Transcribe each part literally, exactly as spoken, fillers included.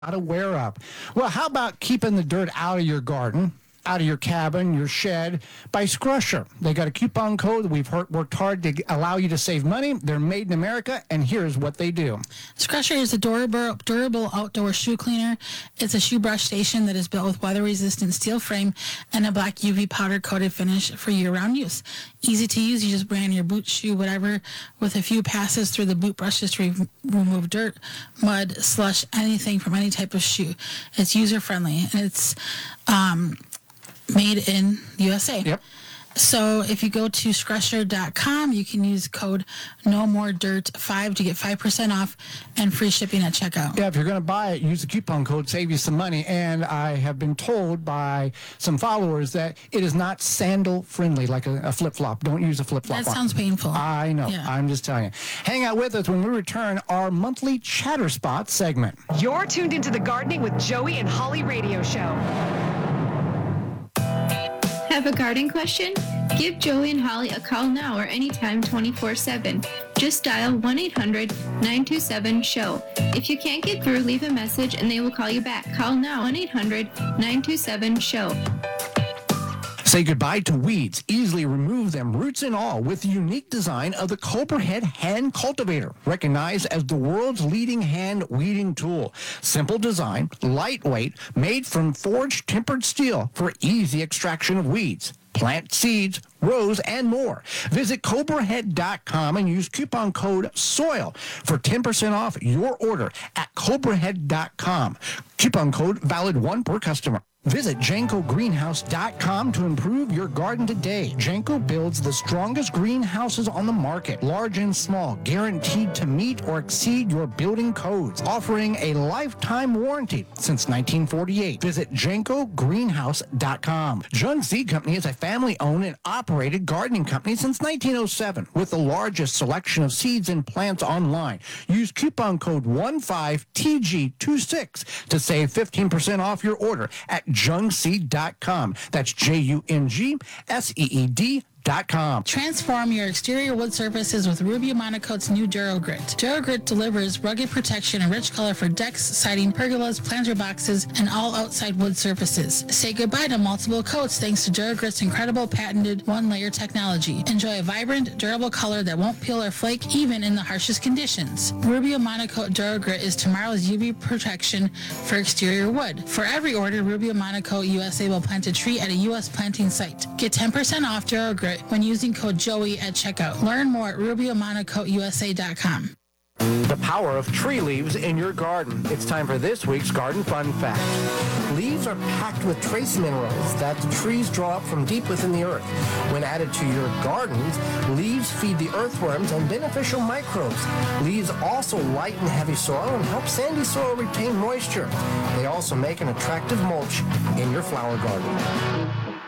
not aware of. Well, how about keeping the dirt out of your garden, out of your cabin, your shed, by Scrusher? They got a coupon code. We've heard, worked hard to allow you to save money. They're made in America, and here's what they do. Scrusher is a durable, durable outdoor shoe cleaner. It's a shoe brush station that is built with weather-resistant steel frame and a black U V powder-coated finish for year-round use. Easy to use. You just brand your boot, shoe, whatever, with a few passes through the boot brushes to re- remove dirt, mud, slush, anything from any type of shoe. It's user-friendly, and it's um, made in the U S A. Yep. So if you go to scrusher dot com, you can use code no more dirt five to get five percent off and free shipping at checkout. Yeah, if you're going to buy it, use the coupon code, save you some money. And I have been told by some followers that it is not sandal friendly, like a, a flip-flop. Don't use a flip-flop. That sounds painful. I know. Yeah. I'm just telling you. Hang out with us when we return our monthly Chatter Spot segment. You're tuned into the Gardening with Joey and Holly radio show. Have a garden question? Give Joey and Holly a call now or anytime twenty-four seven. Just dial one eight hundred nine two seven show. If you can't get through, leave a message and they will call you back. Call now one eight hundred nine two seven show. Say goodbye to weeds. Easily remove them, roots and all, with the unique design of the Cobra-Head Hand Cultivator, recognized as the world's leading hand weeding tool. Simple design, lightweight, made from forged tempered steel for easy extraction of weeds, plant seeds, rows, and more. Visit cobra head dot com and use coupon code SOIL for ten percent off your order at cobra head dot com. Coupon code valid one per customer. Visit janko greenhouse dot com to improve your garden today. Janko builds the strongest greenhouses on the market, large and small, guaranteed to meet or exceed your building codes, offering a lifetime warranty since nineteen forty-eight. Visit janko greenhouse dot com. Jung Seed Company is a family-owned and operated gardening company since nineteen oh seven, with the largest selection of seeds and plants online. Use coupon code one five T G two six to save fifteen percent off your order at jung seed dot com. That's J U N G S E E D dot com. Transform your exterior wood surfaces with Rubio Monocoat's new DuraGrit. DuraGrit delivers rugged protection and rich color for decks, siding, pergolas, planter boxes, and all outside wood surfaces. Say goodbye to multiple coats thanks to DuraGrit's incredible patented one-layer technology. Enjoy a vibrant, durable color that won't peel or flake even in the harshest conditions. Rubio Monocoat DuraGrit is tomorrow's U V protection for exterior wood. For every order, Rubio Monocoat U S A will plant a tree at a U S planting site. Get ten percent off DuraGrit when using code Joey at checkout. Learn more at rubio monocoat U S A dot com. The power of tree leaves in your garden. It's time for this week's Garden Fun Fact. Leaves are packed with trace minerals that the trees draw up from deep within the earth. When added to your gardens, leaves feed the earthworms and beneficial microbes. Leaves also lighten heavy soil and help sandy soil retain moisture. They also make an attractive mulch in your flower garden.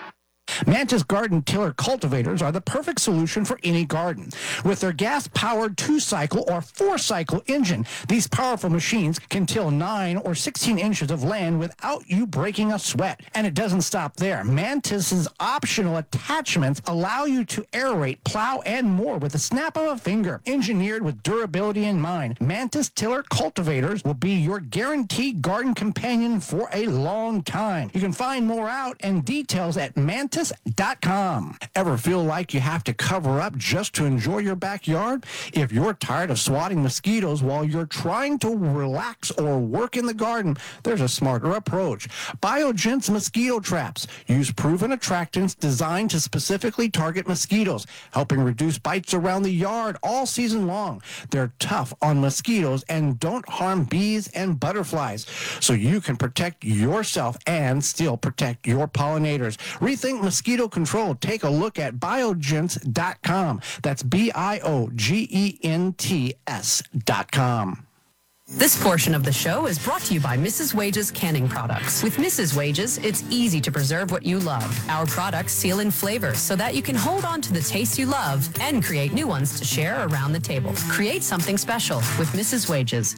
Mantis Garden Tiller cultivators are the perfect solution for any garden. With their gas-powered two-cycle or four-cycle engine, these powerful machines can till nine or sixteen inches of land without you breaking a sweat. And it doesn't stop there. Mantis's optional attachments allow you to aerate, plow, and more with a snap of a finger. Engineered with durability in mind, Mantis Tiller cultivators will be your guaranteed garden companion for a long time. You can find more out and details at mantis dot com. Ever feel like you have to cover up just to enjoy your backyard? If you're tired of swatting mosquitoes while you're trying to relax or work in the garden, there's a smarter approach. Biogen's mosquito traps use proven attractants designed to specifically target mosquitoes, helping reduce bites around the yard all season long. They're tough on mosquitoes and don't harm bees and butterflies, so you can protect yourself and still protect your pollinators. Rethink mosquito control. Take a look at biogens dot com. That's B I O G E N T S dot com. This portion of the show is brought to you by Missus Wages Canning Products. With Missus Wages, it's easy to preserve what you love. Our products seal in flavors so that you can hold on to the taste you love and create new ones to share around the table. Create something special with Missus Wages.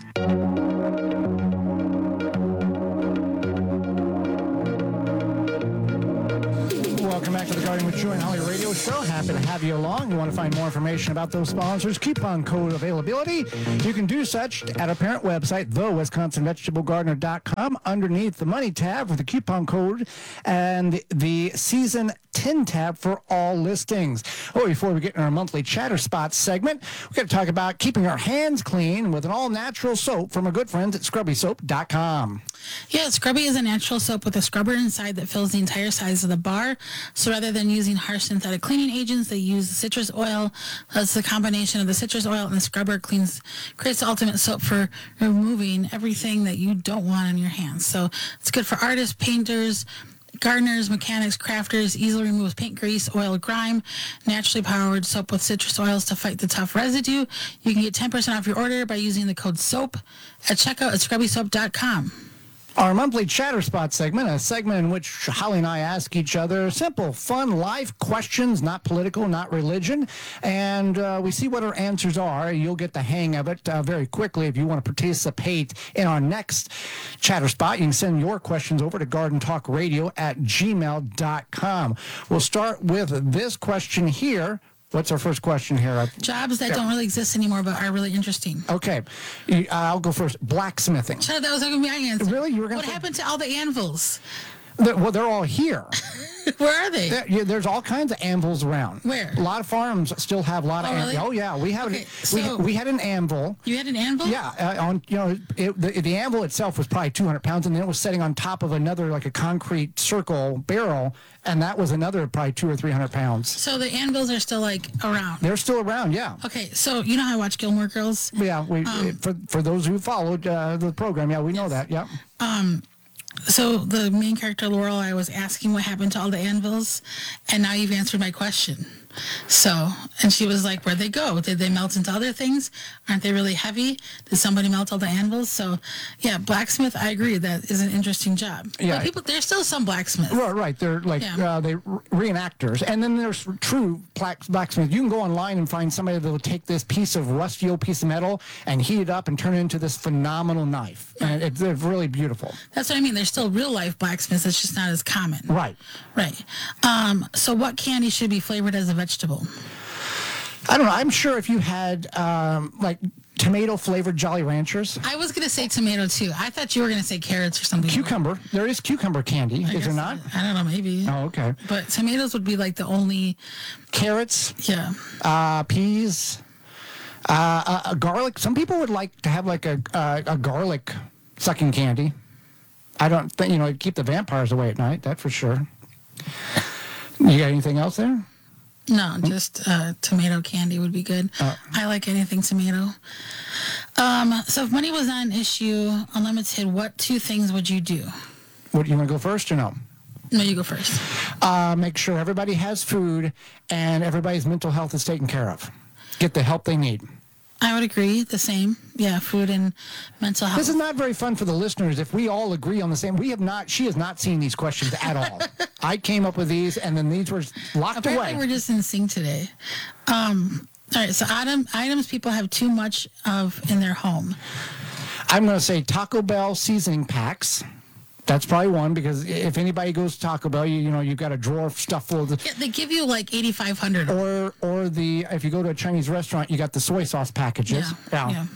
Welcome back back to the Garden with Joy and Holly radio show. Happy to have you along. You want to find more information about those sponsors, coupon code availability, you can do such at our parent website, the wisconsin vegetable gardener dot com, underneath the money tab with the coupon code and the season ten tab for all listings. Oh, before we get in our monthly chatter spot segment, we're going to talk about keeping our hands clean with an all-natural soap from our good friends at scrubby soap dot com. Yeah, Scrubby is a natural soap with a scrubber inside that fills the entire size of the bar. So rather than using harsh synthetic cleaning agents, they use citrus oil. That's the combination of the citrus oil and the scrubber cleans, creates the ultimate soap for removing everything that you don't want on your hands. So it's good for artists, painters, gardeners, mechanics, crafters. Easily removes paint, grease, oil, grime. Naturally powered soap with citrus oils to fight the tough residue. You can get ten percent off your order by using the code SOAP at checkout at scrubby soap dot com. Our monthly chatter spot segment, a segment in which Holly and I ask each other simple, fun, life questions, not political, not religion, and uh, we see what our answers are. You'll get the hang of it uh, very quickly. If you want to participate in our next chatter spot, you can send your questions over to garden talk radio at gmail dot com. We'll start with this question here. What's our first question here? Jobs that Yeah. don't really exist anymore but are really interesting. Okay. You- uh, I'll go first. Blacksmithing. Shut up, that was going to be my answer. Really? You were gonna What say- happened to all the anvils? They're- well, they're all here. Where are they? There, yeah, there's all kinds of anvils around. Where? A lot of farms still have a lot of Oh, anvils. really? Oh, yeah. We have Okay, it. so- we, we had an anvil. You had an anvil? Yeah, uh, on you know it, the, the anvil itself was probably two hundred pounds, and then it was sitting on top of another like a concrete circle barrel, and that was another probably two or three hundred pounds. So the anvils are still like around. They're still around, yeah. Okay, so you know how I watch Gilmore Girls? Yeah, we Um, for for those who followed uh, the program, yeah, we know that. Yeah. So the main character Laurel, I was asking what happened to all the anvils, and now you've answered my question. So, and she was like, where'd they go? Did they melt into other things? Aren't they really heavy? Did somebody melt all the anvils? So, yeah, blacksmith, I agree, that is an interesting job. Yeah. But people, there's still some blacksmiths. Right, right. They're like Yeah. uh, they re- reenactors, and then there's true black- blacksmiths. You can go online and find somebody that will take this piece of rusty old piece of metal and heat it up and turn it into this phenomenal knife, and it's, it's really beautiful. That's what I mean. There's still real life blacksmiths. It's just not as common. Right. Right. Um, so what candy should be flavored as a vegetable? I don't know. I'm sure if you had um, like tomato flavored Jolly Ranchers, I was going to say tomato too. I thought you were going to say carrots or something. cucumber. There is cucumber candy, I is there guess- not? I don't know, maybe. Oh, okay. But tomatoes would be like the only, Carrots, yeah. uh, peas, uh, a, a garlic. Some people would like to have like a a, a garlic sucking candy. I don't think you know it'd keep the vampires away at night. That for sure. You got anything else there? No, just uh, tomato candy would be good. Uh. I like anything tomato. Um, so if money was not an issue, unlimited, what two things would you do? What, you want to go first or no? No, you go first. Uh, make sure everybody has food and everybody's mental health is taken care of. Get the help they need. I would agree. The same. Yeah, food and mental health. This is not very fun for the listeners if we all agree on the same. We have not, she has not seen these questions at all. I came up with these and then these were locked Apparently away. we're just in sync today. Um, all right, so item, items people have too much of in their home. I'm going to say Taco Bell seasoning packs. That's probably one because if anybody goes to Taco Bell, you, you know, you've got a drawer stuffed full of the, Yeah, they give you like eighty-five hundred. or or the if you go to a Chinese restaurant, you got the soy sauce packages. Yeah, yeah.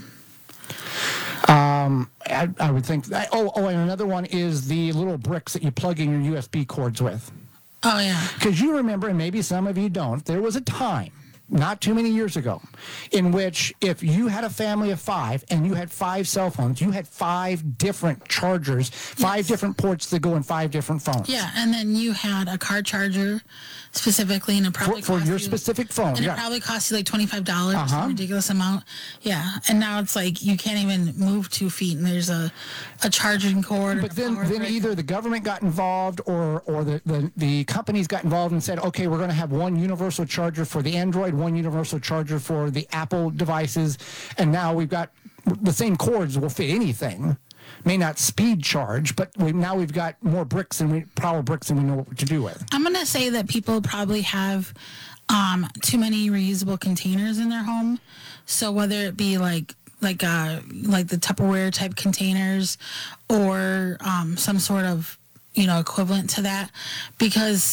I, I would think. That, oh, oh, and another one is the little bricks that you plug in your U S B cords with. Oh, yeah. Because you remember, and maybe some of you don't, there was a time, not too many years ago, in which if you had a family of five and you had five cell phones, you had five different chargers, five Yes. different ports that go in five different phones. Yeah, and then you had a car charger specifically, and it For, probably for cost your you, specific phone. and Yeah. it probably cost you like twenty-five dollars, Uh-huh. some ridiculous amount. Yeah, and now it's like you can't even move two feet, and there's a, a charging cord. and But a then, power then brick. either the government got involved or, or the, the, the companies got involved and said, okay, we're going to have one universal charger for the Android, one universal charger for the Apple devices, and now we've got the same cords will fit anything. May not speed charge, but we, now we've got more bricks and we power bricks and we know what to do with. I'm gonna say that people probably have um, too many reusable containers in their home. So whether it be like like uh like the Tupperware type containers or um, some sort of you know equivalent to that, because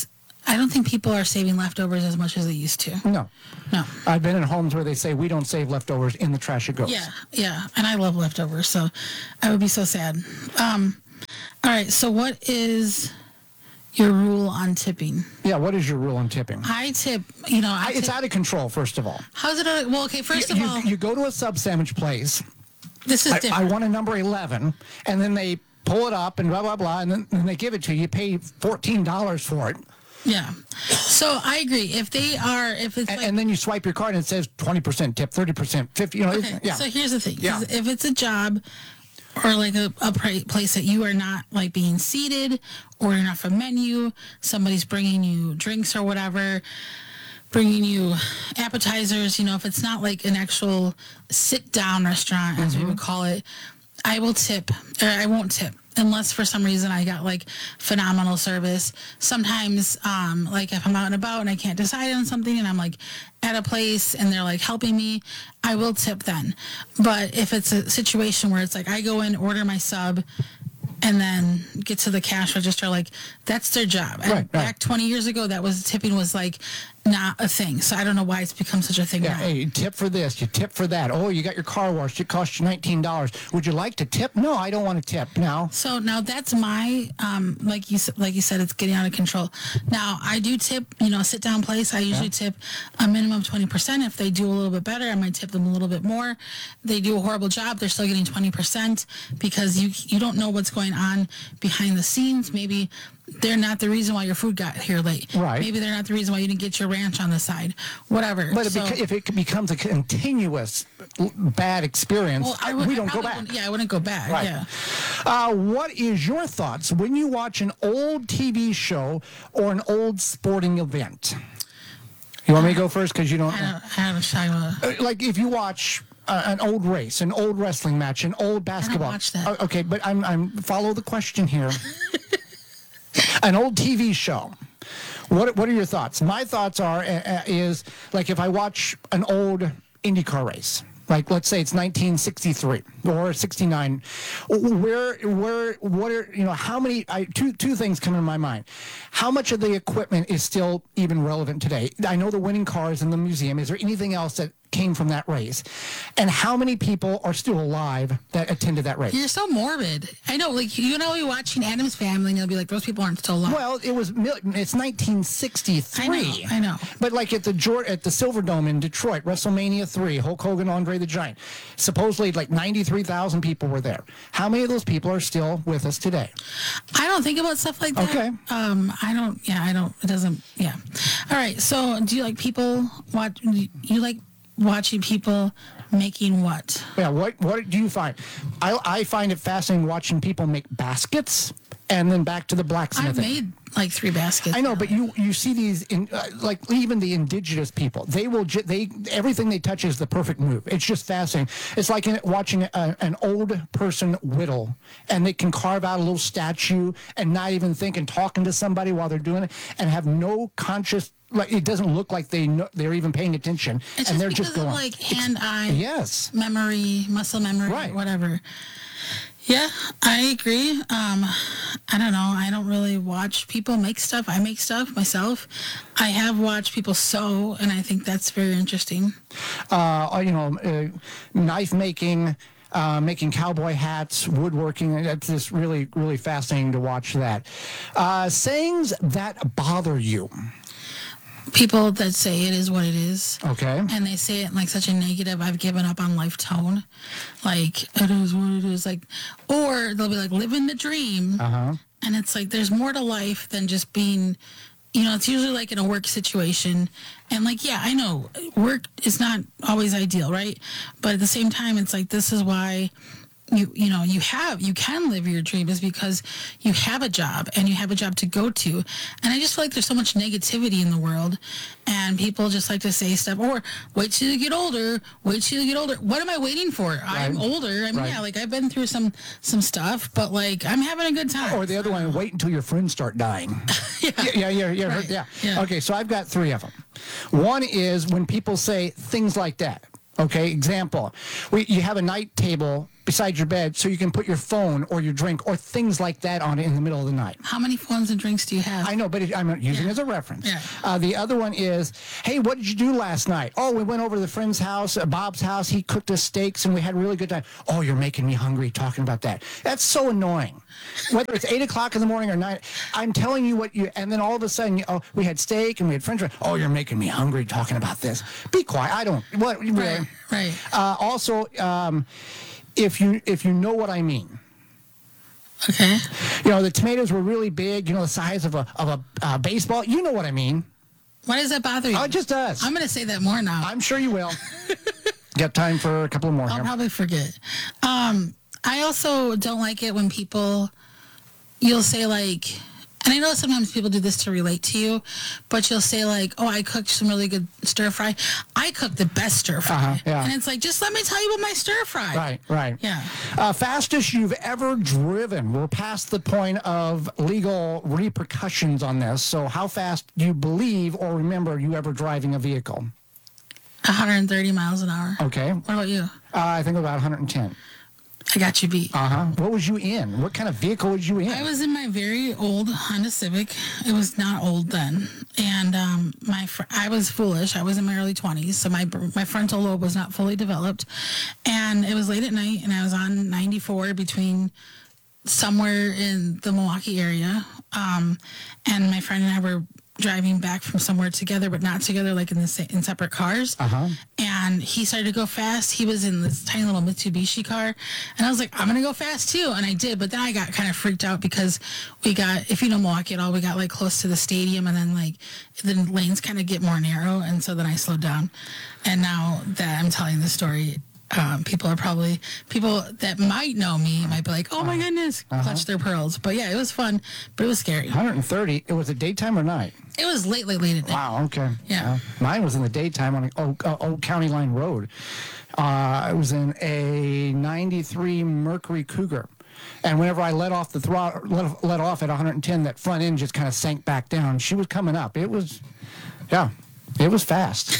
I don't think people are saving leftovers as much as they used to. No. No. I've been in homes where they say we don't save leftovers, in the trash it goes. Yeah, yeah. And I love leftovers, so I would be so sad. Um, all right, so what is your rule on tipping? Yeah, what is your rule on tipping? I tip, you know, I I, it's tip, out of control, first of all. how's it? A, well, okay, first you, of you, all, you go to a sub sandwich place. this is I, different. I want a number eleven, and then they pull it up and blah, blah, blah, and then, then they give it to you. You pay fourteen dollars for it. Yeah. So I agree. If they are, if it's And, like, and then you swipe your card and it says twenty percent tip, thirty percent, fifty, you know, okay, it's, yeah. so here's the thing. Yeah. If it's a job or like a, a pra- place that you are not like being seated or you're not from menu, somebody's bringing you drinks or whatever, bringing you appetizers, you know, if it's not like an actual sit down restaurant, as we would call it, I will tip, or I won't tip. Unless for some reason I got like phenomenal service. Sometimes, um, like if I'm out and about and I can't decide on something and I'm like at a place and they're like helping me, I will tip then. But if it's a situation where it's like I go in, order my sub, and then get to the cash register, like that's their job. And Right, back right. twenty years ago, that was tipping was like not a thing. So I don't know why it's become such a thing Yeah, now. hey, you tip for this, you tip for that. Oh, you got your car washed, it cost you nineteen dollars. Would you like to tip? No, I don't want to tip now. So now that's my um like you s- like you said, it's getting out of control. Now I do tip, you know, sit down place. I usually tip a minimum twenty percent. If they do a little bit better, I might tip them a little bit more. They do a horrible job, they're still getting twenty percent because you you don't know what's going on behind the scenes. Maybe they're not the reason why your food got here late. Right. Maybe they're not the reason why you didn't get your ranch on the side. Whatever. But it So- beca- if it becomes a continuous l- bad experience, well, I would, we I don't go probably back. wouldn't- Yeah, I wouldn't go back. Right. Yeah. Uh, what is your thoughts when you watch an old T V show or an old sporting event? You want me to go first because you don't. I don't. I don't. I don't Uh, like if you watch uh, an old race, an old wrestling match, an old basketball. watch that. Uh, okay, but I'm I'm follow the question here. An old T V show. What what are your thoughts? My thoughts are uh, uh, is like if I watch an old IndyCar race. Like let's say it's nineteen sixty-three or sixty-nine, where where what are you know how many I, two two things come in my mind. How much of the equipment is still even relevant today? I know the winning cars in the museum. Is there anything else that came from that race? And how many people are still alive that attended that race? You're so morbid. I know, like, you know, you're watching Addams Family and you'll be like, those people aren't still alive. Well, it was mil- it's nineteen sixty-three. I know, I know. But like at the Jor- at the Silverdome in Detroit, WrestleMania three, Hulk Hogan, Andre the Giant, supposedly like ninety-three thousand people were there. How many of those people are still with us today? I don't think about stuff like that. Okay. Um, I don't, yeah, I don't, it doesn't, yeah. All right, so do you like people, watch, you like watching people making what? Yeah, what what do you find? I I find it fascinating watching people make baskets and then back to the blacksmithing. I've made like three baskets. I know, but you you see these in uh, like even the indigenous people. They will ju- they everything they touch is the perfect move. It's just fascinating. It's like in, watching a, an old person whittle, and they can carve out a little statue and not even think and talking to somebody while they're doing it, and have no conscious. Like it doesn't look like they know, they're even paying attention, It's and just they're because just going of like hand-eye yes. memory, muscle memory, Right. whatever. Yeah, I agree. Um, I don't know. I don't really watch people make stuff. I make stuff myself. I have watched people sew, and I think that's very interesting. Uh, you know, uh, knife making. Uh, making cowboy hats, woodworking. That's just really, really fascinating to watch that. Uh, sayings that bother you. People that say it is what it is. Okay. And they say it in like such a negative, I've given up on life tone. Like, it is what it is. Like, or they'll be like, living the dream. Uh-huh. And it's like, there's more to life than just being, you know, it's usually like in a work situation. And like, yeah, I know work is not always ideal, right? But at the same time, it's like, this is why you, you know, you have, you can live your dream is because you have a job and you have a job to go to. And I just feel like there's so much negativity in the world and people just like to say stuff or wait till you get older, wait till you get older. What am I waiting for? I'm older. I mean, Right. yeah, like I've been through some, some stuff, but like I'm having a good time. Or the other one, wait until your friends start dying. yeah. Yeah, yeah, yeah, Right. yeah. Yeah. Okay, so I've got three of them. One is when people say things like that. Okay, example, we, you have a night table beside your bed so you can put your phone or your drink or things like that on it in the middle of the night. How many phones and drinks do you have? I know, but it, I'm using Yeah. it as a reference. Yeah. Uh, the other one is, hey, what did you do last night? Oh, we went over to the friend's house, uh, Bob's house. He cooked us steaks, and we had a really good time. Oh, you're making me hungry talking about that. That's so annoying. Whether it's eight o'clock in the morning or nine, I'm telling you what you. And then all of a sudden, you, oh, we had steak and we had French fries. Oh, you're making me hungry talking about this. Be quiet. I don't. What? Really? Right. Right. Uh, also, um, if you if you know what I mean. Okay. You know, the tomatoes were really big, you know, the size of a of a uh, baseball. You know what I mean. Why does that bother you? Oh, it just does. I'm going to say that more now. I'm sure you will. Got time for a couple more I'll here. probably forget. Um, I also don't like it when people, you'll say like, and I know sometimes people do this to relate to you, but you'll say like, oh, I cooked some really good stir fry. I cooked the best stir fry. Uh-huh, yeah. And it's like, just let me tell you about my stir fry. Right, right. Yeah. Uh, fastest you've ever driven. We're past the point of legal repercussions on this. So how fast do you believe or remember you ever driving a vehicle? one hundred thirty miles an hour. Okay. Uh, What about you? I think about one hundred ten. I got you beat. Uh-huh. What was you in? What kind of vehicle was you in? I was in my very old Honda Civic. It was not old then, and um, my fr- I was foolish. I was in my early twenties, so my my frontal lobe was not fully developed, and it was late at night, and I was on ninety-four between somewhere in the Milwaukee area, um, and my friend and I were driving back from somewhere together, but not together, like in the sa- in separate cars. Uh-huh. And he started to go fast. He was in this tiny little Mitsubishi car, and I was like, I'm gonna go fast too, and I did. But then I got kind of freaked out because we got, if you know Milwaukee at all, we got like close to the stadium, and then like the lanes kind of get more narrow, and so then I slowed down. And now that I'm telling the story, um, people are probably, people that might know me might be like, oh my goodness, clutch their pearls. But yeah, it was fun, but it was scary. one hundred thirty. It was a daytime or night? It was late, late, late at night. Wow, okay. Yeah. Uh, mine was in the daytime on Old, uh, Old County Line Road. Uh, I was in a ninety-three Mercury Cougar. And whenever I let off the throttle, let, let off at one hundred ten, that front end just kind of sank back down. She was coming up. It was, yeah, it was fast.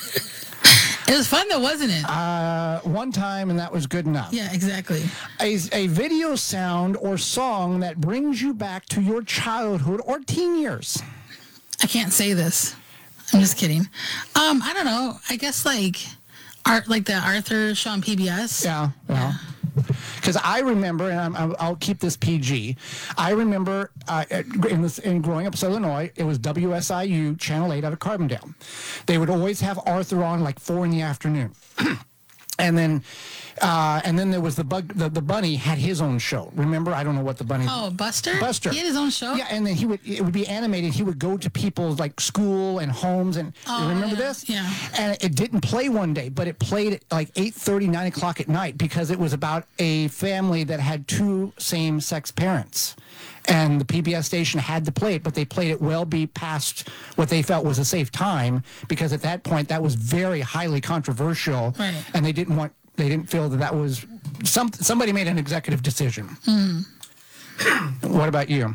It was fun though, wasn't it? Uh, one time, and that was good enough. yeah, exactly. A, a video sound or song that brings you back to your childhood or teen years. I can't say this. I'm just kidding. Um, I don't know. I guess like art, like the Arthur show on P B S. Yeah, yeah. Because I remember, and I'm, I'm, I'll keep this P G. I remember uh, in, this, in growing up in Illinois, it was W S I U Channel eight out of Carbondale. They would always have Arthur on like four in the afternoon. And then, uh, and then there was the bug. The, the bunny had his own show. Remember? I don't know what the bunny. Oh, Buster. Buster. He had his own show. Yeah, and then he would. It would be animated. He would go to people's like school and homes, and Oh, you remember yeah, this? yeah. And it didn't play one day, but it played at like eight thirty, nine o'clock at night because it was about a family that had two same-sex parents. And the P B S station had to play it, but they played it well be past what they felt was a safe time because at that point that was very highly controversial, Right. and they didn't want they didn't feel that that was some somebody made an executive decision. Mm. What about you?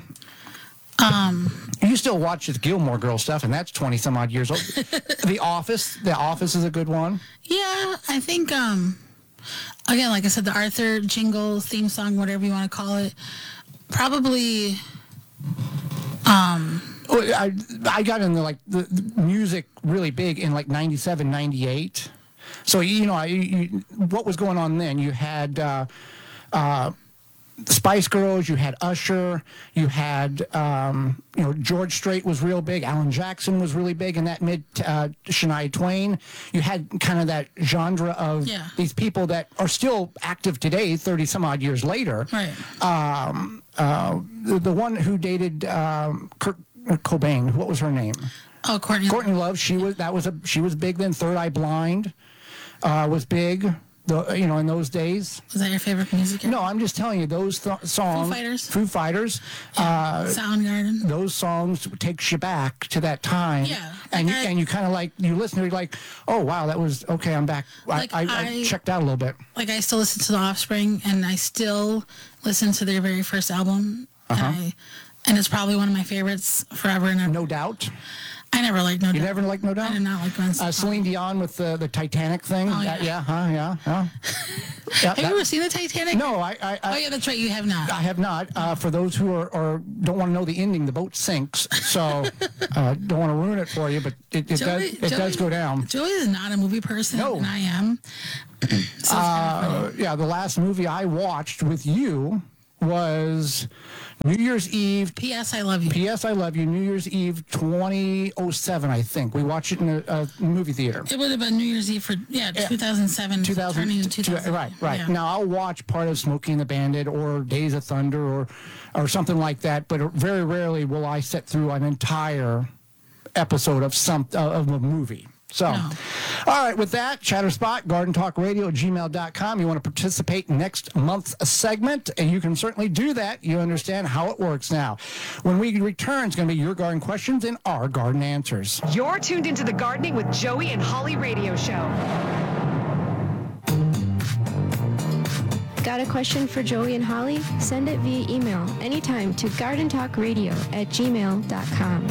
Um, You still watch this Gilmore Girl stuff, and that's twenty some odd years old. The Office, The Office is a good one. yeah, I think. Um, again, like I said, the Arthur jingle, theme song, whatever you want to call it, probably. Um, Oh, I I got into like the, the music really big in like ninety-seven, ninety-eight. So you know, I, you, what was going on then? You had uh, uh, Spice Girls, you had Usher, you had um, you know George Strait was real big, Alan Jackson was really big, and that mid uh, Shania Twain. You had kind of that genre of Yeah. these people that are still active today, thirty some odd years later. right. Um, uh, the, the one who dated um, Kurt Cobain, what was her name? Oh, Courtney. Courtney Love. She was that was a she was big then. Third Eye Blind uh, was big. The you know in those days. Was that your favorite music? No, I'm just telling you those th- songs. Foo Fighters. Foo Fighters. Uh, Soundgarden. those songs takes you back to that time. Yeah, And like you, I- and you kind of like you listen to it like, oh wow, that was okay. I'm back. Like I, I, I I- checked out a little bit. Like I still listen to The Offspring, and I still listen to their very first album. Uh-huh. And, I, and it's probably one of my favorites forever and ever. No doubt. I never liked No Doubt. You never liked No Doubt? I did not like Gwen Uh, Stefani. Celine Dion with the, the Titanic thing. Oh, Uh, yeah. yeah, huh, yeah, yeah. Yeah, Have that- you ever seen the Titanic? No, I, I, Oh I, yeah, that's right. You have not. I have not. Uh, for those who are, are don't want to know the ending, the boat sinks. So uh, don't want to ruin it for you, but it, it Joey- does it Joey- does go down. Joey is not a movie person, No. and I am. so it's kind of funny. Uh, yeah, the last movie I watched with you was New Year's Eve. P S. I love you. P S. I Love You, New Year's Eve twenty oh seven, I think. We watched it in a, a movie theater. It would have been New Year's Eve for yeah, two thousand seven, two thousand, turning to two thousand. Right, right. Yeah. Now I'll watch part of Smokey and the Bandit or Days of Thunder or or something like that, but very rarely will I sit through an entire episode of some uh, of a movie. So, No. all right, with that, Chatterspot, Garden Talk Radio at gmail dot com. You want to participate in next month's segment, and you can certainly do that. You understand how it works now. When we return, it's going to be your garden questions and our garden answers. You're tuned into the Gardening with Joey and Holly radio show. Got a question for Joey and Holly? Send it via email anytime to gardentalkradio at gmail dot com.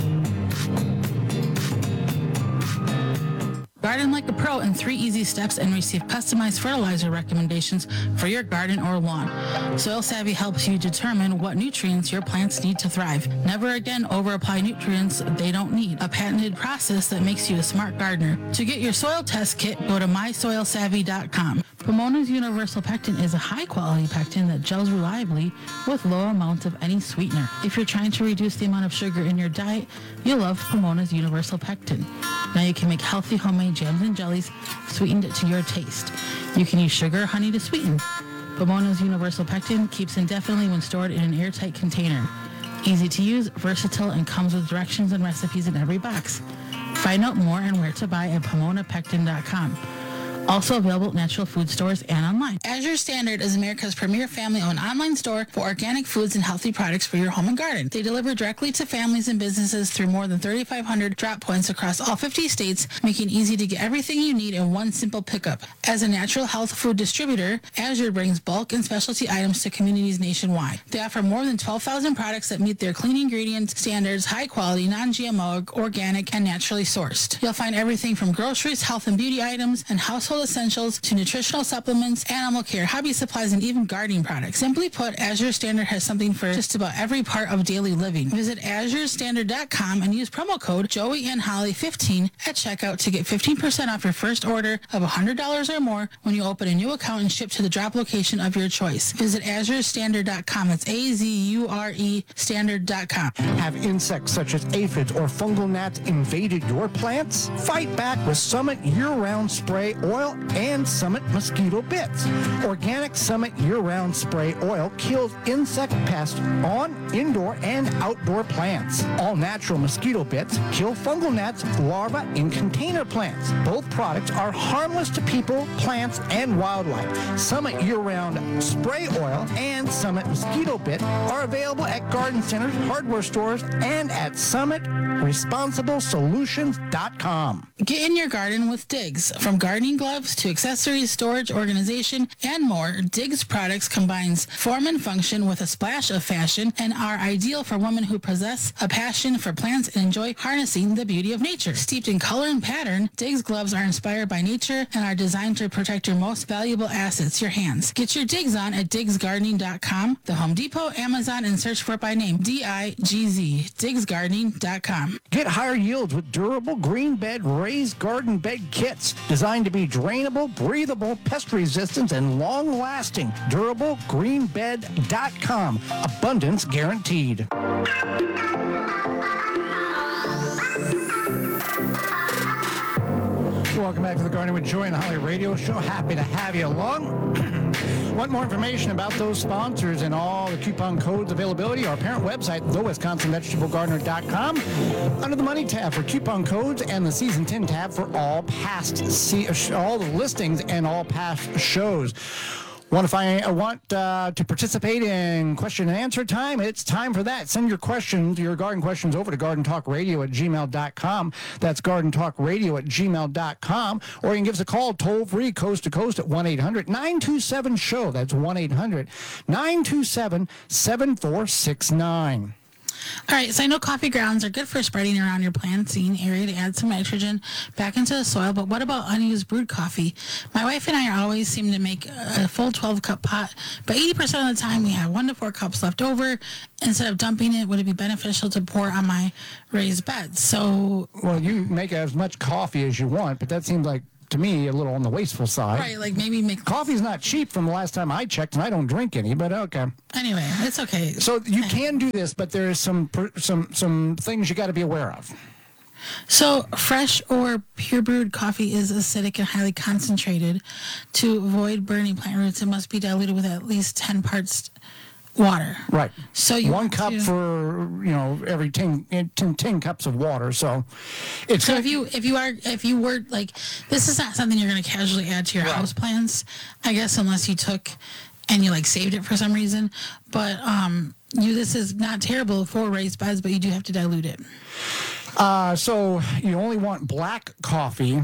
Garden like a pro in three easy steps and receive customized fertilizer recommendations for your garden or lawn. Soil Savvy helps you determine what nutrients your plants need to thrive. Never again over-apply nutrients they don't need. A patented process that makes you a smart gardener. To get your soil test kit, go to my soil savvy dot com. Pomona's Universal Pectin is a high-quality pectin that gels reliably with low amounts of any sweetener. If you're trying to reduce the amount of sugar in your diet, you'll love Pomona's Universal Pectin. Now you can make healthy homemade jams and jellies sweetened to your taste. You can use sugar or honey to sweeten. Pomona's Universal Pectin keeps indefinitely when stored in an airtight container. Easy to use, versatile, and comes with directions and recipes in every box. Find out more and where to buy at pomona pectin dot com. Also available at natural food stores and online. Azure Standard is America's premier family-owned online store for organic foods and healthy products for your home and garden. They deliver directly to families and businesses through more than thirty-five hundred drop points across all fifty states, making it easy to get everything you need in one simple pickup. As a natural health food distributor, Azure brings bulk and specialty items to communities nationwide. They offer more than twelve thousand products that meet their clean ingredient standards, high quality, non-G M O, organic, and naturally sourced. You'll find everything from groceries, health and beauty items, and household essentials to nutritional supplements, animal care, hobby supplies, and even gardening products. Simply put, Azure Standard has something for just about every part of daily living. Visit azure standard dot com and use promo code Joey and Holly fifteen at checkout to get fifteen percent off your first order of one hundred dollars or more when you open a new account and ship to the drop location of your choice. Visit azure standard dot com. That's A Z U R E standard dot com. Have insects such as aphids or fungal gnats invaded your plants? Fight back with Summit Year-Round Spray Oil and Summit Mosquito Bits. Organic Summit Year-Round Spray Oil kills insect pests on indoor and outdoor plants. All natural mosquito bits kill fungal gnats, larvae in container plants. Both products are harmless to people, plants, and wildlife. Summit Year-Round Spray Oil and Summit Mosquito Bit are available at garden centers, hardware stores, and at summit responsible solutions dot com. Get in your garden with Diggs. From gardening gloves to accessories, storage, organization, and more, Diggs products combines form and function with a splash of fashion and are ideal for women who possess a passion for plants and enjoy harnessing the beauty of nature. Steeped in color and pattern, Diggs gloves are inspired by nature and are designed to protect your most valuable assets, your hands. Get your Diggs on at diggs gardening dot com, the Home Depot, Amazon, and search for it by name, D I G Z, diggs gardening dot com. Get higher yields with durable green bed raised garden bed kits designed to be drainable, breathable, pest resistant, and long lasting. durable green bed dot com. Abundance guaranteed. Welcome back to the Gardening with Joy and Holly radio show. Happy to have you along. Want more information about those sponsors and all the coupon codes availability? Our parent website, the wisconsin vegetable gardener dot com. Under the Money tab for coupon codes and the Season ten tab for all past see, all the listings and all past shows. Want to find? Uh, want uh, to participate in question and answer time? It's time for that. Send your questions, your garden questions, over to garden talk radio at gmail dot com. That's garden talk radio at gmail dot com. Or you can give us a call toll free, coast to coast, at one eight hundred nine two seven show. That's one eight hundred nine two seven seven four six nine. All right, so I know coffee grounds are good for spreading around your planting area to add some nitrogen back into the soil, but what about unused brewed coffee? My wife and I always seem to make a full twelve-cup pot, but eighty percent of the time we have one to four cups left over. Instead of dumping it, would it be beneficial to pour on my raised beds? So, well, you make as much coffee as you want, but that seems like, to me, a little on the wasteful side. Right, like maybe make... Coffee's not cheap from the last time I checked, and I don't drink any, but okay. Anyway, it's okay. So you can do this, but there's some some some things you got to be aware of. So fresh or pure brewed coffee is acidic and highly concentrated. To avoid burning plant roots, it must be diluted with at least ten parts water. Right. So you one want cup to, for, you know, every ten, ten, ten cups of water. So it's so gonna, if you if you are if you were like, this is not something you're going to casually add to your right. house plants, I guess, unless you took and you like saved it for some reason. But um, you this is not terrible for raised beds, but you do have to dilute it. Uh, so you only want black coffee,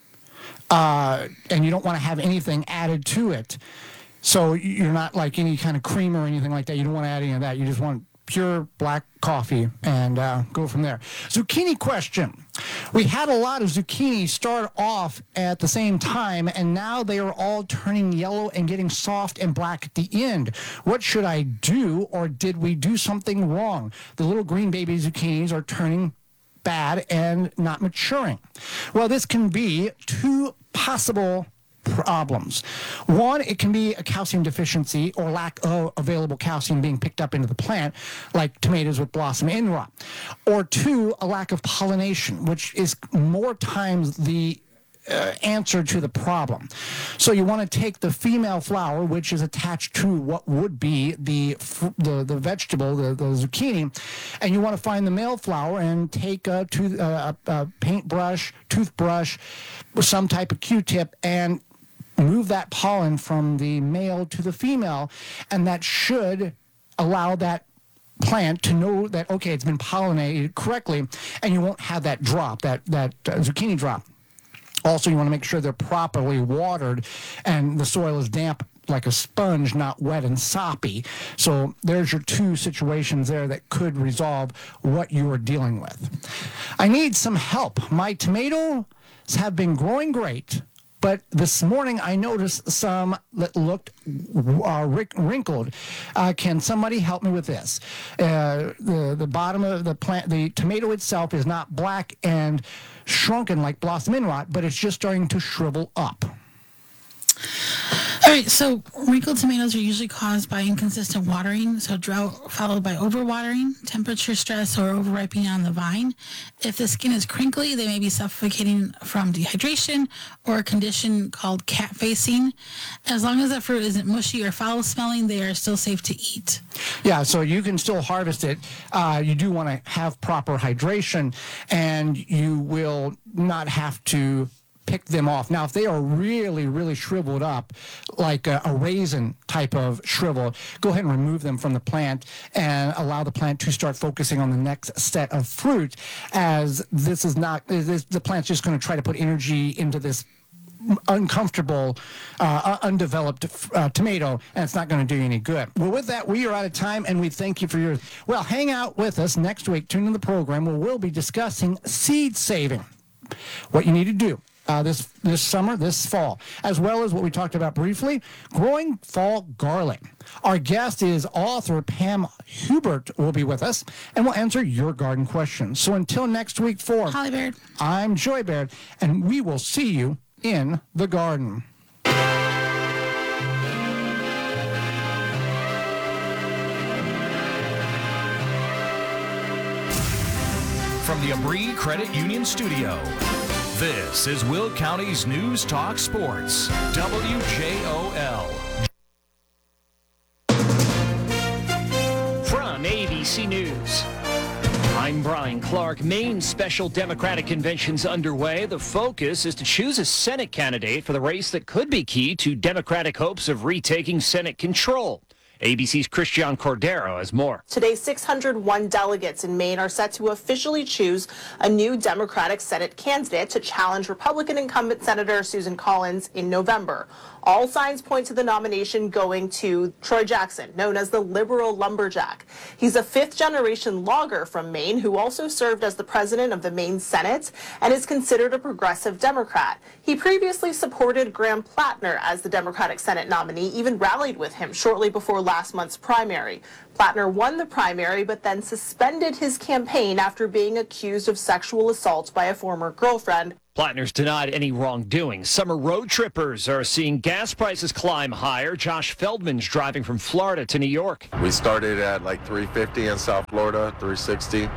uh, and you don't want to have anything added to it. So you're not like any kind of cream or anything like that. You don't want to add any of that. You just want pure black coffee and uh, go from there. Zucchini question. We had a lot of zucchini start off at the same time, and now they are all turning yellow and getting soft and black at the end. What should I do, or did we do something wrong? The little green baby zucchinis are turning bad and not maturing. Well, this can be two possible problems. One, it can be a calcium deficiency or lack of available calcium being picked up into the plant, like tomatoes with blossom end rot. Or two, a lack of pollination, which is more times the uh, answer to the problem. So you want to take the female flower, which is attached to what would be the the, the vegetable, the, the zucchini, and you want to find the male flower and take a, tooth, uh, a, a paintbrush, toothbrush, or some type of Q-tip and move that pollen from the male to the female, and that should allow that plant to know that, okay, it's been pollinated correctly, and you won't have that drop, that, that uh, zucchini drop. Also, you want to make sure they're properly watered and the soil is damp like a sponge, not wet and soppy. So there's your two situations there that could resolve what you are dealing with. I need some help. My tomatoes have been growing great, but this morning I noticed some that looked uh, wrinkled. Uh, can somebody help me with this? Uh, the the bottom of the plant, the tomato itself is not black and shrunken like blossom end rot, but it's just starting to shrivel up. All right, so wrinkled tomatoes are usually caused by inconsistent watering, so drought followed by overwatering, temperature stress, or overripening on the vine. If the skin is crinkly, they may be suffocating from dehydration or a condition called cat facing. As long as the fruit isn't mushy or foul smelling, they are still safe to eat. Yeah, so you can still harvest it. Uh, you do want to have proper hydration, and you will not have to pick them off. Now, if they are really, really shriveled up, like a, a raisin type of shrivel, go ahead and remove them from the plant and allow the plant to start focusing on the next set of fruit, as this is not, this, the plant's just going to try to put energy into this uncomfortable, uh, undeveloped uh, tomato, and it's not going to do you any good. Well, with that, we are out of time, and we thank you for your... Well, hang out with us next week. Tune in the program where we'll be discussing seed saving, what you need to do Uh, this this summer, this fall, as well as what we talked about briefly, growing fall garlic. Our guest is author Pam Hubert will be with us, and we'll answer your garden questions. So until next week, for Holly Baird, I'm Joy Baird, and we will see you in the garden. From the Abri Credit Union Studio, this is Will County's News Talk Sports, W J O L. From A B C News, I'm Brian Clark. Maine's special Democratic convention's underway. The focus is to choose a Senate candidate for the race that could be key to Democratic hopes of retaking Senate control. A B C's Christian Cordero has more. Today, six hundred one delegates in Maine are set to officially choose a new Democratic Senate candidate to challenge Republican incumbent Senator Susan Collins in November. All signs point to the nomination going to Troy Jackson, known as the liberal lumberjack. He's a fifth-generation logger from Maine who also served as the president of the Maine Senate and is considered a progressive Democrat. He previously supported Graham Plattner as the Democratic Senate nominee, even rallied with him shortly before last month's primary. Plattner won the primary, but then suspended his campaign after being accused of sexual assault by a former girlfriend. Plattner's denied any wrongdoing. Summer road trippers are seeing gas prices climb higher. Josh Feldman's driving from Florida to New York. We started at like three fifty in South Florida, three sixty.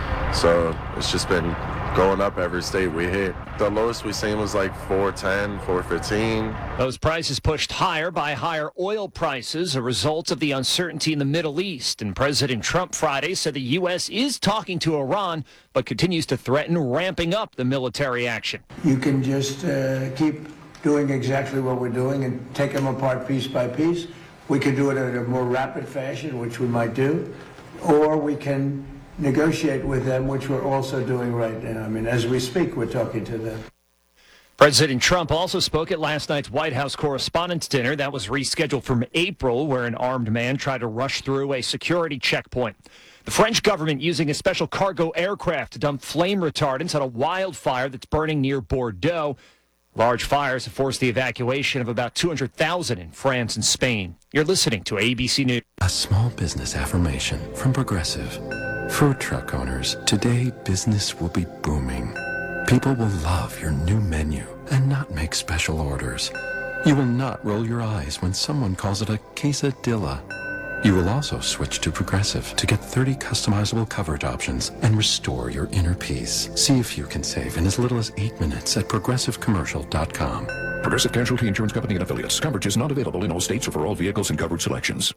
So it's just been going up every state we hit. The lowest we seen was like four ten, four fifteen. Those prices pushed higher by higher oil prices, a result of the uncertainty in the Middle East. And President Trump Friday said the U S is talking to Iran, but continues to threaten ramping up the military action. You can just uh, keep doing exactly what we're doing and take them apart piece by piece. We can do it in a more rapid fashion, which we might do, or we can negotiate with them, which we're also doing right now. I mean, as we speak, we're talking to them. President Trump also spoke at last night's White House Correspondents' Dinner that was rescheduled from April, where an armed man tried to rush through a security checkpoint. The French government using a special cargo aircraft to dump flame retardants on a wildfire that's burning near Bordeaux. Large fires have forced the evacuation of about two hundred thousand in France and Spain. You're listening to A B C News. A small business affirmation from Progressive. Food truck owners, today business will be booming. People will love your new menu and not make special orders. You will not roll your eyes when someone calls it a quesadilla. You will also switch to Progressive to get thirty customizable coverage options and restore your inner peace. See if you can save in as little as eight minutes at progressive commercial dot com. Progressive Casualty Insurance Company and affiliates. Coverage is not available in all states or for all vehicles and coverage selections.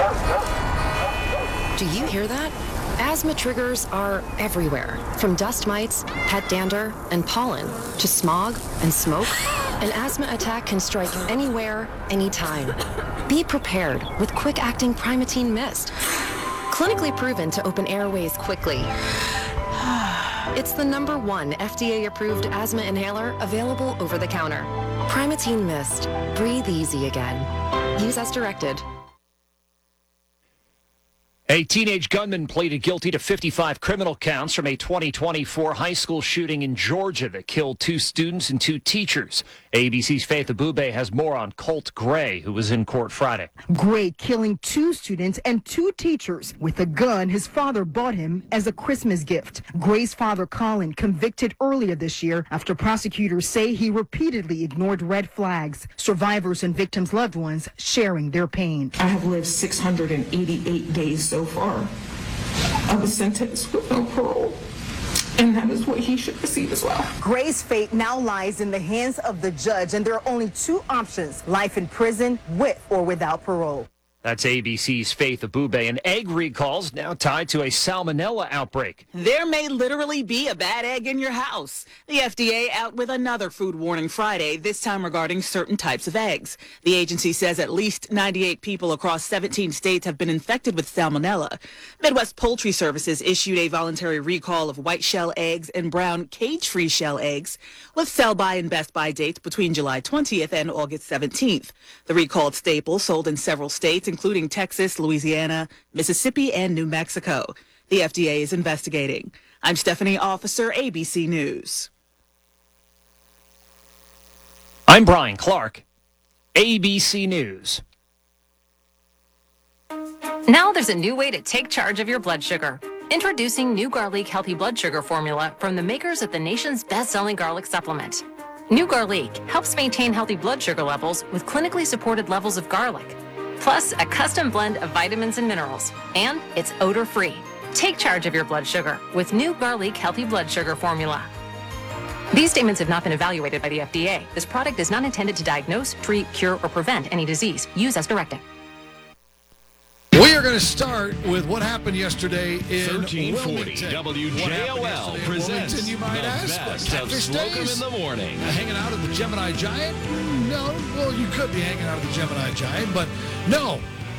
Do you hear that? Asthma triggers are everywhere, from dust mites, pet dander, and pollen, to smog and smoke. An asthma attack can strike anywhere, anytime. Be prepared with quick-acting Primatene Mist. Clinically proven to open airways quickly. It's the number one F D A-approved asthma inhaler available over the counter. Primatene Mist. Breathe easy again. Use as directed. A teenage gunman pleaded guilty to fifty-five criminal counts from a twenty twenty-four high school shooting in Georgia that killed two students and two teachers. A B C's Faith Abube has more on Colt Gray, who was in court Friday. Gray killing two students and two teachers with a gun his father bought him as a Christmas gift. Gray's father, Colin, convicted earlier this year after prosecutors say he repeatedly ignored red flags. Survivors and victims' loved ones sharing their pain. I have lived six hundred eighty-eight days so far. I was sentenced with no parole, and that is what he should receive as well. Gray's fate now lies in the hands of the judge, and there are only two options: life in prison with or without parole. That's A B C's Faith Abube. And egg recalls now tied to a salmonella outbreak. There may literally be a bad egg in your house. The F D A out with another food warning Friday, this time regarding certain types of eggs. The agency says at least ninety-eight people across seventeen states have been infected with salmonella. Midwest Poultry Services issued a voluntary recall of white shell eggs and brown cage-free shell eggs with sell-by and best-by dates between July twentieth and August seventeenth. The recalled staples sold in several states, including Texas, Louisiana, Mississippi, and New Mexico. The F D A is investigating. I'm Stephanie Officer, A B C News. I'm Brian Clark, A B C News. Now there's a new way to take charge of your blood sugar. Introducing New Garlic Healthy Blood Sugar Formula from the makers of the nation's best-selling garlic supplement. New Garlic helps maintain healthy blood sugar levels with clinically supported levels of garlic, plus a custom blend of vitamins and minerals, and it's odor-free. Take charge of your blood sugar with New Garlic Healthy Blood Sugar Formula. These statements have not been evaluated by the F D A. This product is not intended to diagnose, treat, cure, or prevent any disease. Use as directed. We are going to start with what happened yesterday in thirteen forty Wilmington. W J O L presents Wilmington, you might the ask. best of Catfish Smoke 'em Days? in the morning. Uh, hanging out at the Gemini Giant? Mm, No, well, you could be hanging out at the Gemini Giant, but no.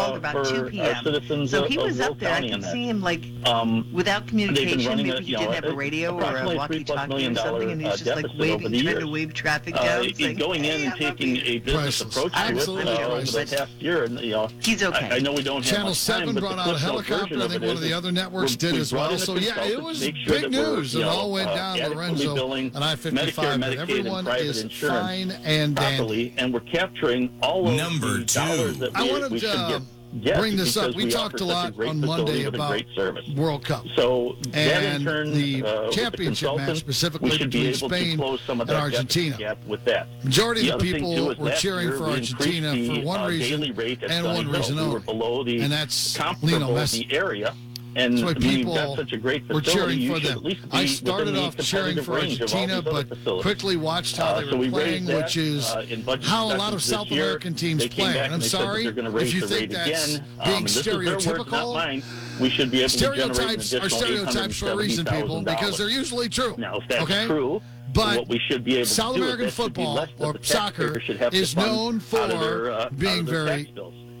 called uh, about for two p our m citizens So of, he of was Will up there. I County could on that. see him like Um, without they've been communication. running Maybe a, he you didn't know, have a radio or a approximately walkie-talkie three plus million or something, dollar and he uh, was just like deficit over waving, the trying to years. wave traffic Uh, down. he's saying, going in hey, and I'm taking happy. a business Priceless. approach to it Absolutely uh, over priceless. the past year, and you know, He's okay. I, I know we don't have Channel much time, seven but brought the out a Cliff Note helicopter. version I of think it one of is the other networks we- did we as brought well. in a So, yeah, consultant it to was make sure big that we're, news. you It know, all went uh, down adequately Lorenzo billing and I Medicare, fifty-five, but Medicaid, everyone and private is insurance fine and dandy. properly, and we're capturing all of Number the two. dollars that I we, wanted we to, should uh, get. Yes, bring this up. because We we talked offer a such lot great on facility Monday with a about great service. World Cup. So that in And turn, the uh, with championship the match consultant, specifically we should be between able Spain to close some of and that Argentina. deficit gap with that. Majority The of the other thing, people too, is were last cheering year for we Argentina increased for the, one uh, reason daily rate at and Sunny one Hill. reason We were only, below the and that's comparable Lionel Messi. the area. And That's why when you've people got such a great were facility, cheering you for should them. at least be I within started the off cheering competitive for range of all Argentina, these other but facilities. quickly watched how Uh, they so were we playing, raised that, which is uh, in budget how a lot of discussions South this year. American teams They came play. back And and I'm they said that sorry they're gonna if raise you the think rate that's again. Um, being and this is their words, not stereotypical. mine. We should be able to generate an Stereotypes are additional stereotypes for a reason, people, because they're eight hundred seventy thousand dollars. usually true. Now, if that's okay? true, But what we should be able South to do American is that should be football less that or the soccer taxpayer should have to is fund known out of for their, uh, out being of their very tax bills.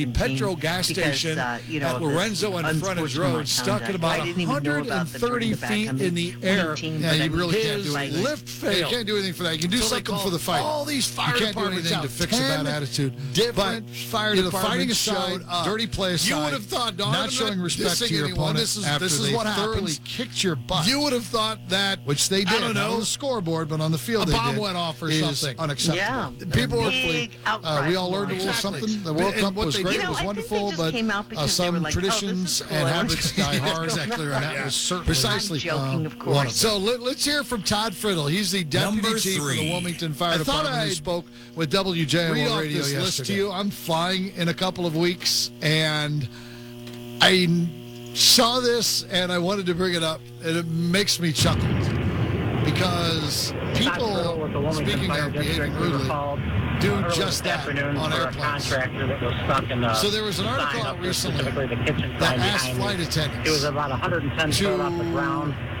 the Petro gas because, station uh, you know, at of this Lorenzo and Frontage unsportsmanlike Road, stuck at conduct. about I didn't even know one about the hundred thirty turning back feet on the in the winning air. team, Yeah, you but really his can't do anything. lift Yeah, you failed. can't do anything for that. You can do So they something called for the fight. all these fire you can't do departments anything out. to fix a bad ten attitude. different but, fire you know, fighting departments aside, showed up. dirty play aside, You would have thought, no, I'm not not showing respect dissing to your anyone. opponent This is- after this is they what thoroughly happens. kicked your butt. You would have thought that, which they did. I don't Not know, on the scoreboard, but on the field, a they bomb did, went off or is something. unacceptable. Yeah. People And were- Big Uh, outcry we all from learned a little Exactly. something. The World And Cup what was they great, did- it was You know, I think they wonderful, just but came out uh, because they were some like, oh, this is traditions cool. and I want habits to- die hard. Exactly right. And that was certainly Precisely. I'm joking, uh, of course. one of them. So let, let's hear from Todd Friddle. He's the deputy Number chief of three. the Wilmington Fire I thought Department who I'd spoke with W J read O off radio this yesterday. list to you. I'm flying in a couple of weeks, and I saw this and I wanted to bring it up, and it makes me chuckle because people, with the Wilmington speaking Fire of District, behaving we were rudely, called do early just this that afternoon on for a airplanes. contractor that was stuck in the So there was an article sign out up there, recently specifically the kitchen that sign asked behind flight me. attendants It was about one hundred ten to feet off the ground.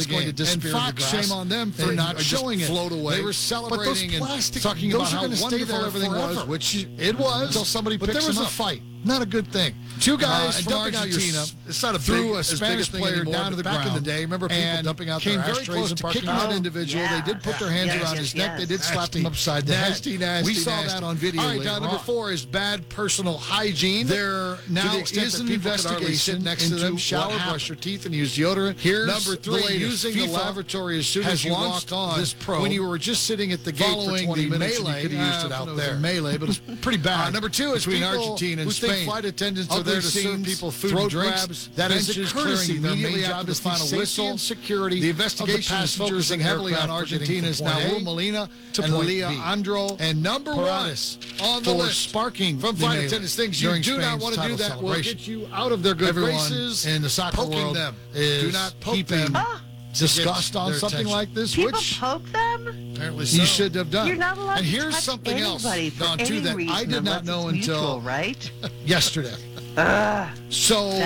the is going game. to disappear And in the Fox, grass. shame on them for They not are just showing it. float away. They were But celebrating those plastic, and talking those about are how gonna stay wonderful there everything was, forever. which it was Until somebody but picks there was them a up. fight. Not a good thing. Two guys Uh, from dumping out your Argentina s- it's not a threw big- a as big a Spanish thing player anymore, down to but the back in ground. the day, remember people and dumping out their came very ashtrays close in to parking kicking lots? that individual. Yeah, They did put yeah. their hands Yes, around yes, his neck. They yes. did slap Nasty. him upside the Nasty, head. nasty, we saw nasty. that on video. All right, later uh, number on. four is bad personal hygiene. There To now the extent is that an people could hardly sit investigation next to them, into shower, what brush happened. your teeth, and use deodorant. Here's number the three, latest. using the FIFA lavatory as soon has as you launched walk on this probe when you were just sitting at the gate for following twenty the minutes. and melee. you could have used Uh, it out it was a there. melee, but it's pretty bad. Uh, number two is between people Argentina and who think Spain. flight attendants are Ugly there to serve scenes, people food throat and drinks. grabs, That is a benches courtesy. clearing Their immediately main job after is the final safety whistle. and security. The of investigation is passengers focusing and heavily on aircraft getting Argentina's from point Nahuel A Molina to and point Leah B. Andro. And number Paredes one on the for list sparking from the flight melee attendants things you during do not Spain's want to do title that will celebration. get you out of their good Everyone graces. in the soccer poking world them is do not poke keeping them. disgust on their something attention. like this, People which poke them? Apparently you so. should have done. You're not allowed and to here's touch something else, anybody for Don, any too, that reason I did not unless know it's until mutual, right? yesterday. Ugh. So That's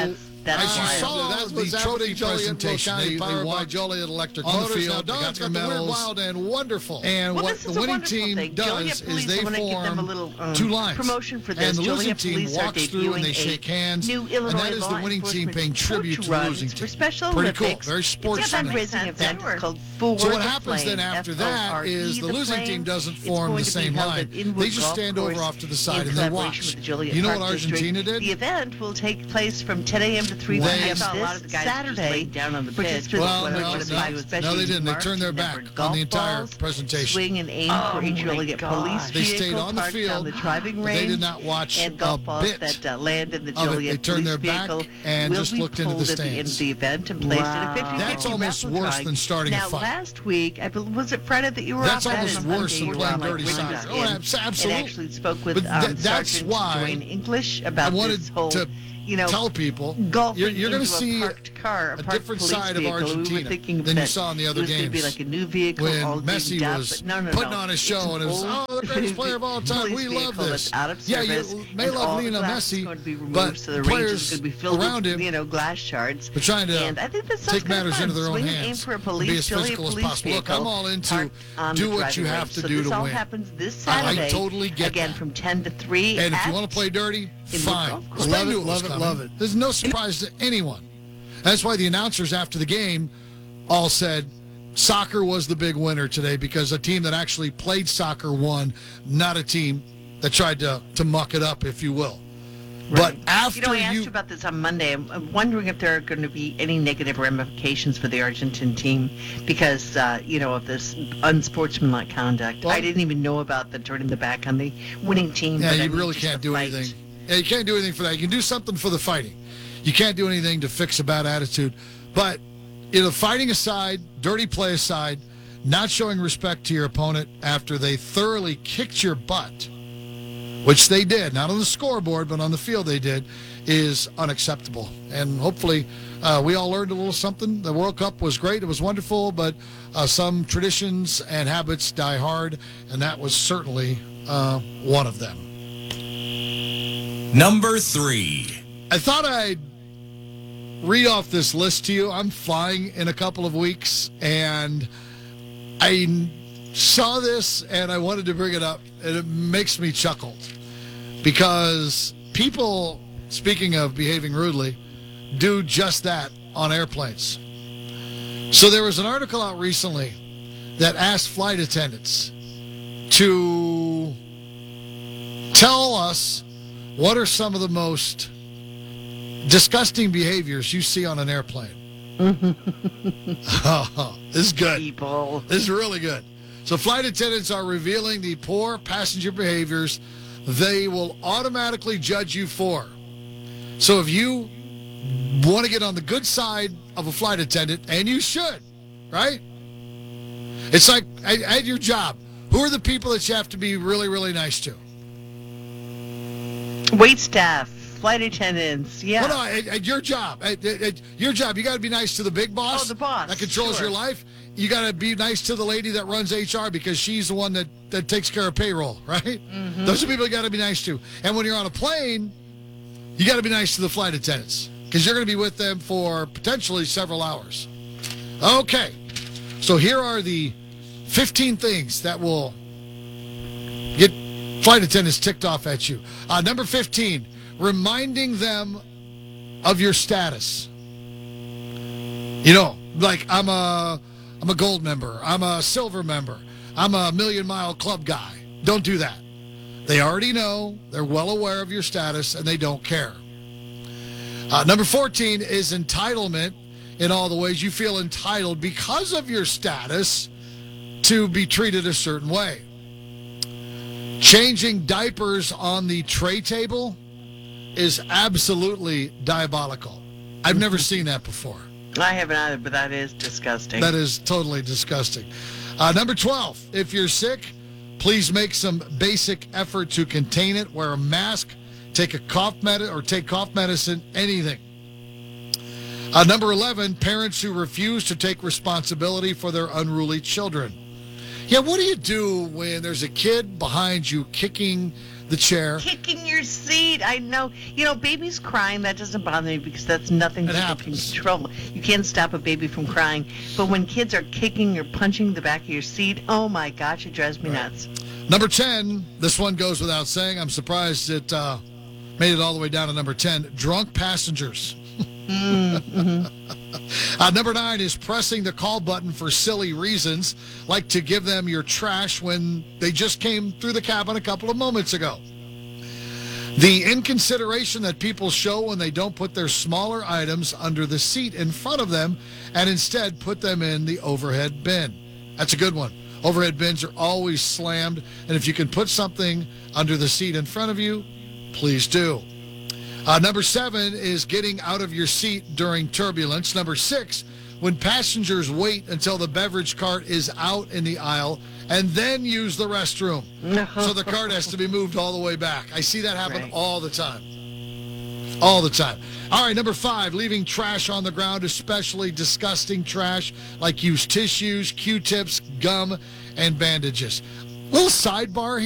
That's As you wild. saw That's the what's happening trophy in Joliet, Will presentation, County, they, they powered by walked Joliet Electric on the Motors. field. Now, They got Don's their got the weird, medals. wild, and wonderful. And Well, what this the is a winning wonderful team thing. does Joliet is Police, they I want to give them a form little um, two lines. promotion for this. And the losing Joliet team Police are walks through and they debuting shake a hands. New And Illinois that is the law winning team paying enforcement tribute to the runs losing for team. Special Pretty cool. Olympics. Very It's sports. a fundraising event. It's called For So what the happens then Flame, after F O that R E, is the losing Flame. team doesn't It's form going the to be same held line. at Inwood They just Golf stand over Course off to the in side and they collaboration watch. with the Joliet You know Park what District. Argentina did? The event will take place from ten a.m. to three They- p.m. I saw a lot of this the guys just Saturday. laying down on the pitch. Well, Well, no, no, no, no, they didn't. They turned their back on the entire presentation. Swing and aim Oh for each my Joliet gosh. police They stayed vehicle on the parked field, on the driving but range. they did not watch and a golf balls bit that uh, land in the of it. Joliet They turned police their back vehicle and will just be looked into the pulled at the end of stands. the event and placed Wow. in a fifty-fifty That's almost raffle worse drawing. than starting a now, fight. last week, I believe, was it Friday that you were That's off? That almost is worse Monday than you were playing on, like, dirty Bridget soccer. was Oh, in, abs- absolutely. And actually spoke with But um, th- that's Sergeant why Dwayne English about I wanted this whole, to you know, tell people golfing you're, you're going to into see a parked car, a, a parked different police side of vehicle. We were Argentina thinking than you that saw in the it other was going to be games. like a new vehicle, When all Messi dinged up, was but no, no, putting no. on his show It's and it was, an oh, the old greatest player of all time. police We love vehicle this. that's out of Yeah, service, you may and love all the Lionel glass is Messi, going to be removed, but so the range is players going to be filled around with, him you know, glass shards. are trying to and I think that take matters into their own Swing hands aim for a and police, be as Joliet physical as police possible. Look, vehicle I'm all into parked on do the what you driving have range. to so do this to all win. happens this I- I Saturday. totally get again that. from ten to three. And if at you want to play dirty, Inwood fine. Golf Course. Love They it, knew it was love it, coming. love it. There's no surprise to anyone. That's why the announcers after the game all said soccer was the big winner today because a team that actually played soccer won, not a team that tried to, to muck it up, if you will. But after you know, I asked you, you about this on Monday. I'm, I'm wondering if there are going to be any negative ramifications for the Argentine team because, uh, you know, of this unsportsmanlike conduct. Well- I didn't even know about the turning the back on the winning team. yeah, but I you mean, really just can't the do fight. anything. Yeah, you can't do anything for that. You can do something for the fighting. You can't do anything to fix a bad attitude. But, you know, fighting aside, dirty play aside, not showing respect to your opponent after they thoroughly kicked your butt, which they did, not on the scoreboard, but on the field they did, is unacceptable. And hopefully uh, we all learned a little something. The World Cup was great. It was wonderful, but uh, some traditions and habits die hard, and that was certainly uh, one of them. Number three. I thought I'd read off this list to you. I'm flying in a couple of weeks, and I saw this, and I wanted to bring it up, and it makes me chuckle because people, speaking of behaving rudely, do just that on airplanes. So there was an article out recently that asked flight attendants to tell us what are some of the most disgusting behaviors you see on an airplane. Oh, this is good. People. This is really good. So flight attendants are revealing the poor passenger behaviors they will automatically judge you for. So if you want to get on the good side of a flight attendant, and you should, right? It's like at, at your job. Who are the people that you have to be really, really nice to? Wait staff, flight attendants, yeah. Well, no, at, at your job, at, at, at your job, you got to be nice to the big boss. Oh, the boss, that controls sure. your life. You got to be nice to the lady that runs H R because she's the one that, that takes care of payroll, right? Mm-hmm. Those are people you got to be nice to. And when you're on a plane, you got to be nice to the flight attendants because you're going to be with them for potentially several hours. Okay, so here are the fifteen things that will get flight attendants ticked off at you. Uh, number fifteen, reminding them of your status. You know, like I'm a I'm a gold member, I'm a silver member, I'm a million mile club guy. Don't do that. They already know, they're well aware of your status, and they don't care. Uh, number fourteen is entitlement in all the ways you feel entitled because of your status to be treated a certain way. Changing diapers on the tray table is absolutely diabolical. I've never seen that before. I haven't either, but that is disgusting. That is totally disgusting. Uh, number twelve, if you're sick, please make some basic effort to contain it. Wear a mask, take a cough med- or take cough medicine, anything. Uh, number eleven, parents who refuse to take responsibility for their unruly children. Yeah, what do you do when there's a kid behind you kicking the chair? Kicking your seat. I know. You know, babies crying, that doesn't bother me because that's nothing It you happens. can control. You can't stop a baby from crying. But when kids are kicking or punching the back of your seat, oh my gosh, it drives me nuts. Number ten, this one goes without saying. I'm surprised it uh, made it all the way down to number ten. Drunk passengers. Mm-hmm. uh, number nine is pressing the call button for silly reasons, like to give them your trash when they just came through the cabin a couple of moments ago. The inconsideration that people show when they don't put their smaller items under the seat in front of them and instead put them in the overhead bin. That's a good one. Overhead bins are always slammed, and if you can put something under the seat in front of you, please do. Uh, number seven is getting out of your seat during turbulence. Number six, when passengers wait until the beverage cart is out in the aisle and then use the restroom. So the cart has to be moved all the way back. I see that happen Right. all the time. All the time. All right, number five, leaving trash on the ground, especially disgusting trash like used tissues, Q-tips, gum, and bandages. Little sidebar here.